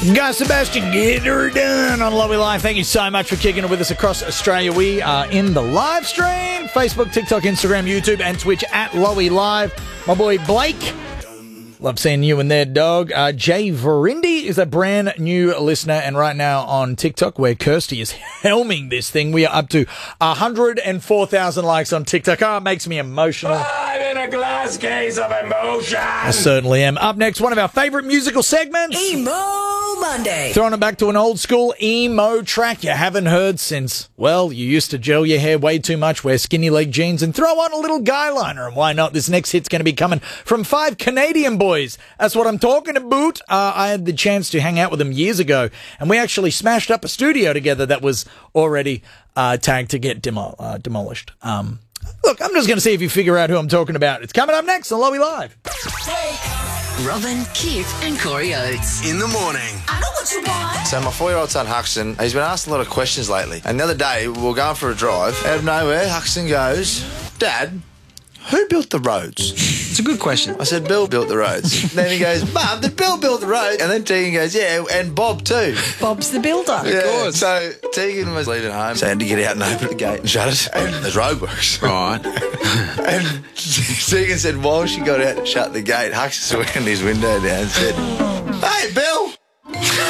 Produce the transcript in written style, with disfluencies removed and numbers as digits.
Guy Sebastian, get her done on Lowy Live. Thank you so much for kicking it with us across Australia. We are in the live stream, Facebook, TikTok, Instagram, YouTube, and Twitch at Lowy Live. My boy Blake, love seeing you in there, dog. Jay Verindi is a brand new listener, and right now on TikTok, where Kirsty is helming this thing, we are up to 104,000 likes on TikTok. Oh, it makes me emotional. I'm in a glass case of emotion. I certainly am. Up next, one of our favourite musical segments. Emo Monday. Throwing it back to an old school emo track you haven't heard since, well, you used to gel your hair way too much, wear skinny leg jeans, and throw on a little guy liner. And why not? This next hit's going to be coming from 5 Canadian boys. That's what I'm talking about. I had the chance to hang out with them years ago, and we actually smashed up a studio together that was already tagged to get demolished. Look, I'm just going to see if you figure out who I'm talking about. It's coming up next on Lowy Live. Robin, Keith, and Corey Oates. In the morning. I know what you want. So my 4-year-old son, Huxton, he's been asked a lot of questions lately. And the other day, we were going for a drive. Out of nowhere, Huxton goes, "Dad, who built the roads?" It's a good question. I said, "Bill built the roads." Then he goes, "Mum, did Bill build the roads?" And then Tegan goes, "Yeah, and Bob too." Bob's the builder. Yeah, course. So Tegan was leaving home, so I had to get out and open the gate and shut it. And there's roadworks. Right. And Tegan said, while she got out and shut the gate, Huxton went in his window down and said, "Hey, Bill,